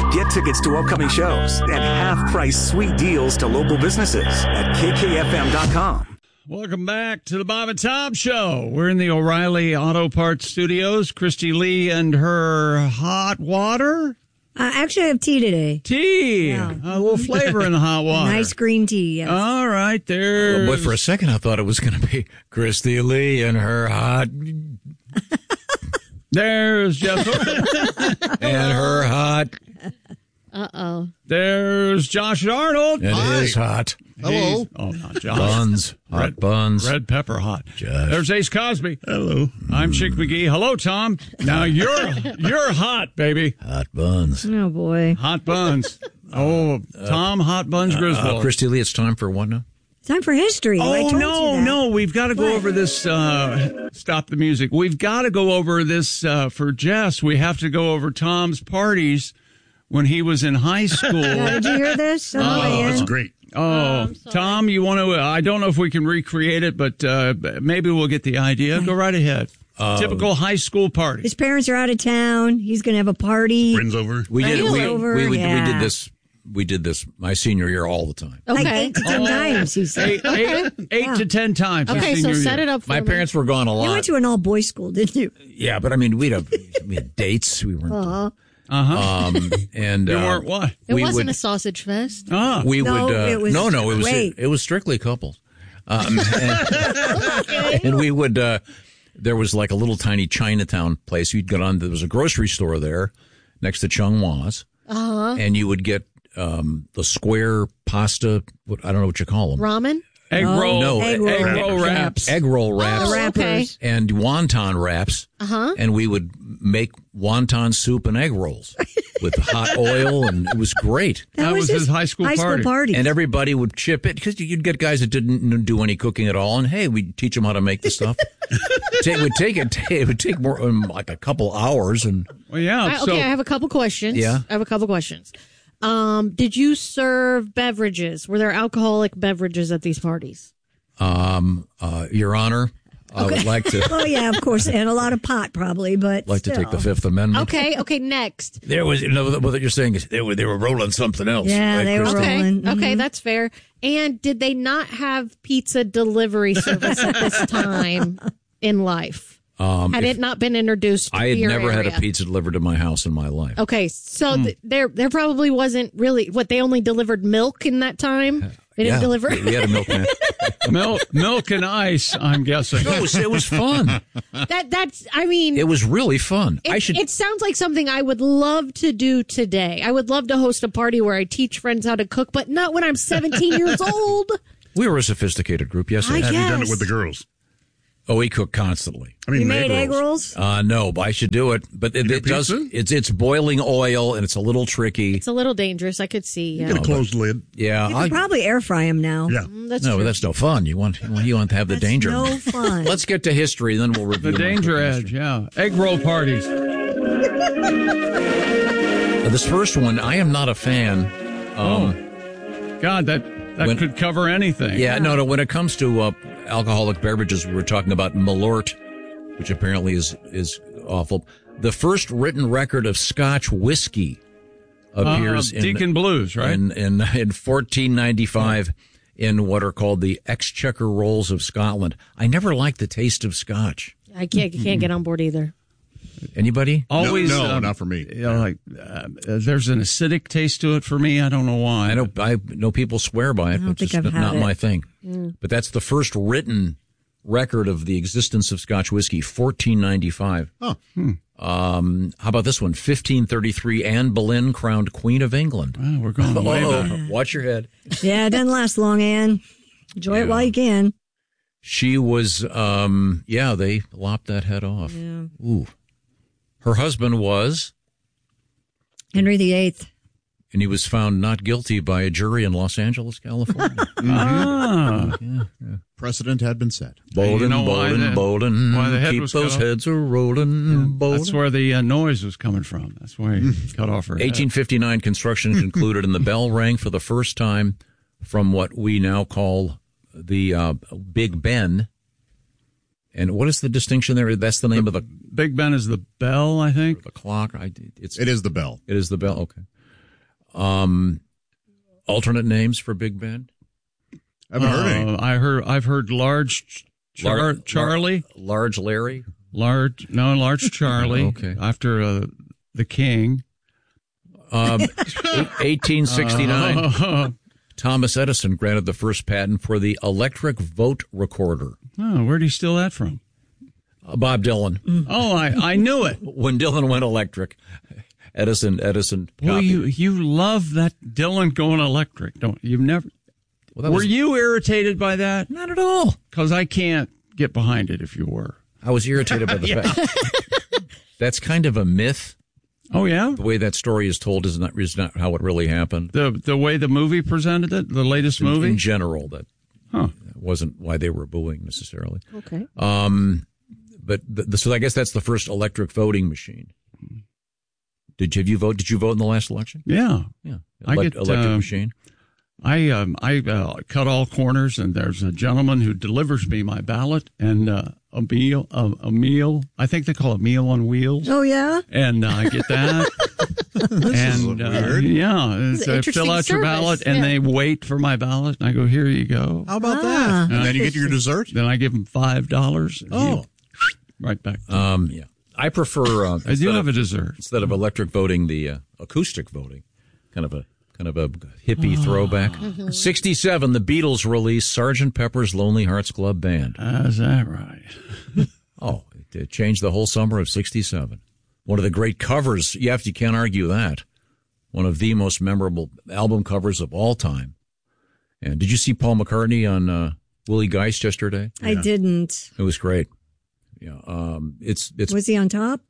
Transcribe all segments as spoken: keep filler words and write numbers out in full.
Get tickets to upcoming shows and half-price sweet deals to local businesses at K K F M dot com. Welcome back to the Bob and Tom Show. We're in the O'Reilly Auto Parts Studios. Christy Lee and her hot water. Uh, actually, I have tea today. Tea. Yeah. A little flavor in the hot water. Nice green tea, yes. All right, there. But for a second, I thought it was going to be Christy Lee and her hot... There's Jeff. and her hot... Uh-oh. There's Josh Arnold. It Hi. is hot. Hello. He's, oh, not Josh. Buns. Hot Red, buns. Red pepper hot. Josh. There's Ace Cosby. Hello. I'm Chick McGee. Hello, Tom. Now you're you're hot, baby. Hot buns. Oh, boy. Hot buns. Oh, Tom, hot buns Griswold. Uh, Christy Lee, it's time for what now? Time for history. I Oh, told you no, that. no. We've got to go What? over this. Uh, stop the music. We've got to go over this uh, for Jess. We have to go over Tom's parties when he was in high school. Yeah, did you hear this? Oh, Oh, that's great. Oh, Tom, you want to? I don't know if we can recreate it, but uh, maybe we'll get the idea. Go right ahead. Uh, Typical high school party. His parents are out of town. He's going to have a party. Friends over. We did. Friends We, over, we, we, yeah. we did this. We did this my senior year all the time. Like Okay. eight to ten times, he said. Eight, eight, eight Yeah. to ten times. his Okay, so senior set year. it up for My me. parents were gone a You lot. went to an all-boys school, didn't you? Yeah, but I mean, we'd have we had dates. We weren't. Uh-huh. Uh-huh. Um, and You uh, weren't what? It we wasn't would- a sausage fest. Ah. We No, would. Uh, it was no, no, it was great. it was strictly couples. Um, and, and we would. Uh, there was like a little tiny Chinatown place. You'd get on. There was a grocery store there next to Chung Wa's, Uh-huh. and you would get um, the square pasta. What, I don't know what you call them. Ramen? Egg No, roll. No, egg roll, egg roll wraps. wraps. Egg roll wraps Oh, wrappers. okay. and wonton wraps. Uh-huh. And we would make wonton soup and egg rolls with hot oil, and it was great. That was his high school high party. school party. And everybody would chip it because you'd get guys that didn't do any cooking at all, and hey, we'd teach them how to make the stuff. it would take it. It would take more um, like a couple hours, and Well, yeah. I, so okay, I have a couple questions. Yeah. I have a couple questions. Um, did you serve beverages? Were there alcoholic beverages at these parties? um, uh, Your Honor, I would like to Oh, yeah, of course. And a lot of pot, probably, but like to still. take the Fifth Amendment. Okay, okay, next. There was, you know, what you're saying is they were they were rolling something else. Yeah, right, they were Kristen? Okay, rolling. okay, Mhm. that's fair. And did they not have pizza delivery service at this time in life? Um, Had if- it not been introduced to I had your never had area? a pizza delivered to my house in my life. Okay, so th- there there probably wasn't really what they only delivered milk in that time. They didn't Yeah, deliver. We had a milkman. milk, milk and ice, I'm guessing. No, it was, it was fun. that that's. I mean, It was really fun. It, I should. it sounds like something I would love to do today. I would love to host a party where I teach friends how to cook, but not when I'm seventeen years old. We were a sophisticated group. Yes, I yes. Have you done it Yes. with the girls? Oh, we cook constantly. I mean, You made egg rolls? Uh, no, but I should do it. But it, You do it does. pizza? It's it's boiling oil and it's a little tricky. It's a little dangerous. I could see. Yeah, Get a closed lid. Yeah, You I, could probably air fry them now. Yeah. Mm, that's no, true. but that's no fun. You want you want, you want to have the That's danger. no fun. Let's get to history, then we'll review The my danger cooking edge, history. yeah. Egg roll parties. Uh, this first one, I am not a fan. Um, God, that, that When- could cover anything. Yeah, no, no. When it comes to uh, alcoholic beverages, we were talking about Malort, which apparently is is awful. The first written record of Scotch whiskey appears Uh, in Deacon Blues, right? in in, in fourteen ninety-five in what are called the Exchequer Rolls of Scotland. I never liked the taste of Scotch. I can't can't get on board either. Anybody? Always, no, um, not for me. You know, like uh, there's an acidic taste to it for me. I don't know why. I know I know people swear by it, don't but think it's I've had not it. my thing. But that's the first written record of the existence of Scotch whiskey, fourteen ninety-five. Oh. Um, how about this one? fifteen thirty-three, Anne Boleyn crowned Queen of England. Wow, we're going way Uh-oh. back. Watch your head. Yeah, it doesn't last long, Ann. Enjoy it while you can. She was, um, yeah, they lopped that head off. Yeah. Ooh. Her husband was, Henry the Eighth. and he was found not guilty by a jury in Los Angeles, California. Ah, Precedent had been set. Bolden, You know why Bolden, the- Bolden. why the head Keep was those cut off? heads a rolling, Bolden. that's where the uh, noise was coming from. That's why he cut off her head. eighteen fifty-nine construction concluded, and the bell rang for the first time from what we now call the uh, Big Ben. And what is the distinction there? That's the name of the Big Ben is the bell, I think. the clock. I, it's It is the bell. It is the bell. Okay. Um, alternate names for Big Ben? I haven't heard any. Uh, I heard. I've heard large Char- Lar- Charlie, Lar- Large Larry? large no large Charlie. Okay. After uh, the king. Um, eighteen sixty-nine, Uh, Thomas Edison granted the first patent for the electric vote recorder. oh, where'd he steal that from? Uh, Bob Dylan. Oh, I, I knew it. When Dylan went electric, Edison Edison. Well, copied. you you love that Dylan going electric, don't you? You've never. Well, that Were was- you irritated by that? Not at all. Because I can't get behind it if you were. I was irritated by the fact that's kind of a myth. Oh, yeah? The way that story is told is not is not how it really happened. The the way the movie presented it, the latest In, movie? in general, that Huh. wasn't why they were booing necessarily. Okay. Um, but the, the, so I guess that's the first electric voting machine. Did you, have you vote? Did you vote in the last election? Yeah. Yeah, I Elec- get, electric uh, machine. I um, I uh, cut all corners, and there's a gentleman who delivers me my ballot and uh, a meal, a, a meal. I think they call it Meal on Wheels. Oh, yeah? And uh, I get that. and uh, weird. yeah, This is an it's, uh, fill interesting out your service, ballot, and yeah. they wait for my ballot, and I go, here you go. How about Ah. that? And then you get your dessert? Then I give them five dollars. Oh. Right back. To Um, yeah, I prefer. Uh, I do instead have a of- dessert. instead of electric voting, the uh, acoustic voting, kind of a kind of a hippie throwback. sixty-seven, the Beatles released Sergeant Pepper's Lonely Hearts Club Band. Is that right? Oh, it, it changed the whole summer of sixty-seven. One of the great covers. You have to, you can't argue that. One of the most memorable album covers of all time. And did you see Paul McCartney on uh, Willie Geist yesterday? I didn't. It was great. Yeah, um, it's it's. Was he on top?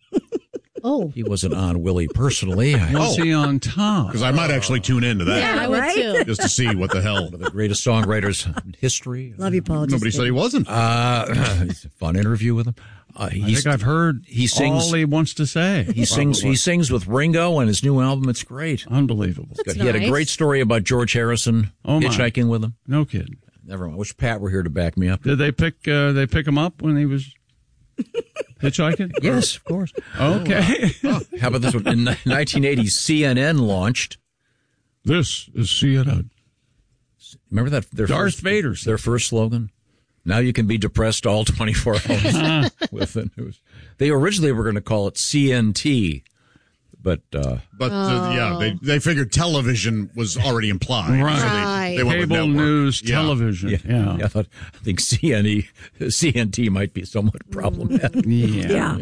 Oh. He wasn't on Willie personally. I, Was he on top? Because I might actually tune into that Yeah, I would right? too. just to see what the hell. one of the greatest songwriters in history. Love you, Paul. Just Nobody said he kidding. wasn't. Uh, it's a fun interview with him. Uh, I he's, think I've heard he sings- all he wants to say. he sings. Probably. He sings with Ringo on his new album. It's great. Unbelievable. That's He had a nice. great story about George Harrison Oh, my. hitchhiking with him. No kidding. Never mind. Wish Pat were here to back me up. Did they pick? Uh, they pick him up when he was hitchhiking? Yes, of course. Okay. How about this one? In nineteen eighty, C N N launched. This is C N N. Remember that? Their Darth first, Vader said- Their first slogan. Now you can be depressed all twenty-four hours with the news. They originally were going to call it C N T, but uh, But uh, yeah, they they figured television was already implied. Right. So Right. they, they went with Cable network. news, Yeah. television. yeah, Yeah. I, thought, I think C N E, C N T might be somewhat problematic. Yeah.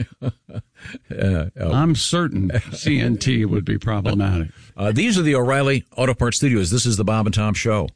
Yeah. Uh, I'm certain C N T would be problematic. uh, these are the O'Reilly Auto Parts Studios. This is the Bob and Tom Show.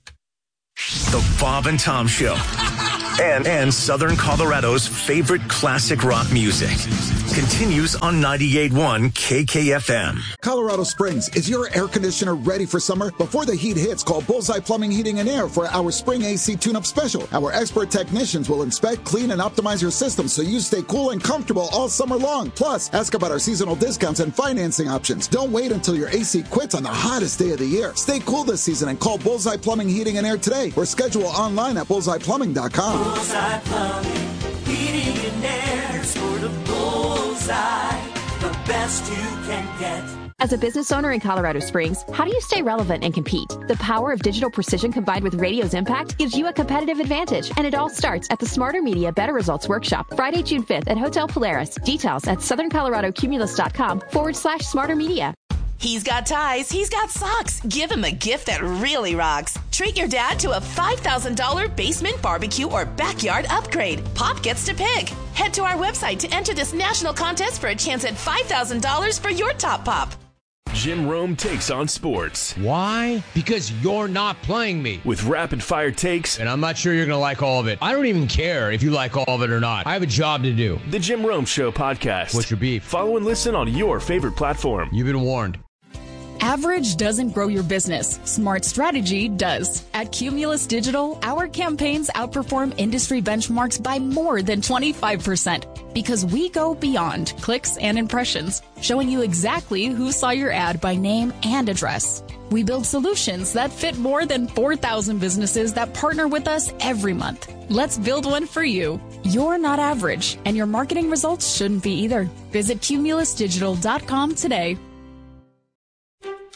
The Bob and Tom Show. And, and Southern Colorado's favorite classic rock music continues on ninety-eight point one K K F M. Colorado Springs, is your air conditioner ready for summer? Before the heat hits, call Bullseye Plumbing, Heating, and Air for our spring A C tune-up special. Our expert technicians will inspect, clean, and optimize your system so you stay cool and comfortable all summer long. Plus, ask about our seasonal discounts and financing options. Don't wait until your A C quits on the hottest day of the year. Stay cool this season and call Bullseye Plumbing, Heating, and Air today or schedule online at bullseye plumbing dot com. Bullseye Plumbing, Heating and Air, sort of bullseye, the best you can get. As a business owner in Colorado Springs, how do you stay relevant and compete? The power of digital precision combined with radio's impact gives you a competitive advantage. And it all starts at the Smarter Media Better Results Workshop, Friday, June fifth at Hotel Polaris. Details at southern colorado cumulus dot com forward slash smarter media. He's got ties, he's got socks. Give him a gift that really rocks. Treat your dad to a five thousand dollars basement barbecue or backyard upgrade. Pop gets to pick. Head to our website to enter this national contest for a chance at five thousand dollars for your top pop. Jim Rome takes on sports. Why? Because you're not playing me. With rapid-fire takes. And I'm not sure you're going to like all of it. I don't even care if you like all of it or not. I have a job to do. The Jim Rome Show podcast. What's your beef? Follow and listen on your favorite platform. You've been warned. Average doesn't grow your business. Smart strategy does. At Cumulus Digital, our campaigns outperform industry benchmarks by more than twenty-five percent because we go beyond clicks and impressions, showing you exactly who saw your ad by name and address. We build solutions that fit more than four thousand businesses that partner with us every month. Let's build one for you. You're not average, and your marketing results shouldn't be either. Visit cumulus digital dot com today.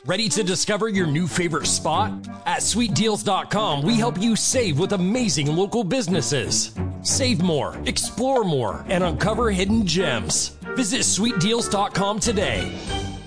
Ready to discover your new favorite spot? At sweet deals dot com, we help you save with amazing local businesses. Save more, explore more, and uncover hidden gems. Visit sweet deals dot com today.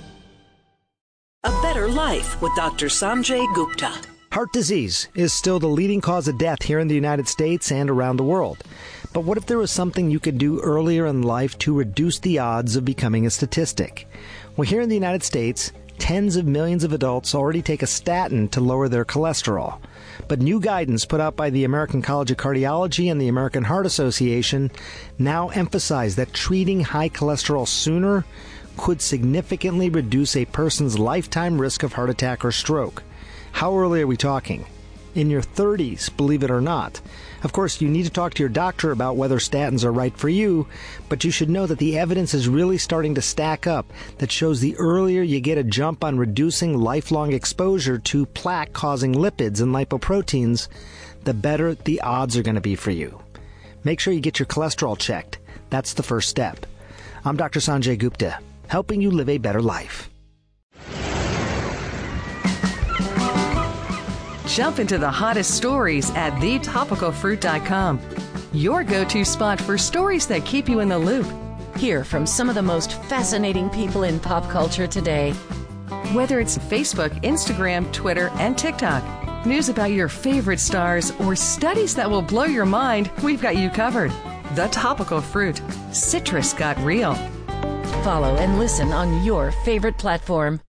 A better life with Doctor Sanjay Gupta. Heart disease is still the leading cause of death here in the United States and around the world. But what if there was something you could do earlier in life to reduce the odds of becoming a statistic? Well, here in the United States, tens of millions of adults already take a statin to lower their cholesterol. But new guidance put out by the American College of Cardiology and the American Heart Association now emphasize that treating high cholesterol sooner could significantly reduce a person's lifetime risk of heart attack or stroke. How early are we talking? In your thirties, believe it or not. Of course, you need to talk to your doctor about whether statins are right for you, but you should know that the evidence is really starting to stack up that shows the earlier you get a jump on reducing lifelong exposure to plaque-causing lipids and lipoproteins, the better the odds are going to be for you. Make sure you get your cholesterol checked. That's the first step. I'm Doctor Sanjay Gupta, helping you live a better life. Jump into the hottest stories at the topical fruit dot com. Your go-to spot for stories that keep you in the loop. Hear from some of the most fascinating people in pop culture today. Whether it's Facebook, Instagram, Twitter, and TikTok, news about your favorite stars, or studies that will blow your mind, we've got you covered. The Topical Fruit. Citrus got real. Follow and listen on your favorite platform.